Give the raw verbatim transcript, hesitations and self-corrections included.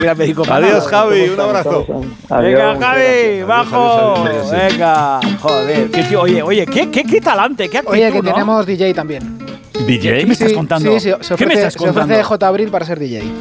Mira, me digo, Adiós, Javi, un abrazo. Venga, Javi, bajo. Adiós, adiós, adiós, Venga, joder. Qué tío, oye, oye, qué, qué, qué talante, qué actitud, Oye, que ¿no? tenemos D J también. ¿D J? ¿Qué me estás Sí, contando? Sí, sí, se ¿Qué me ofrece, estás se contando? ofrece J. Abril para ser D J.